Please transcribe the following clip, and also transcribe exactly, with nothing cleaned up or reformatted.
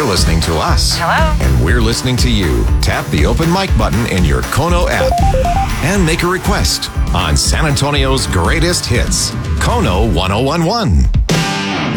listening to us. Hello? And we're listening to you. Tap the open mic button in your Kono app and make a request on San Antonio's greatest hits. Kono ten eleven.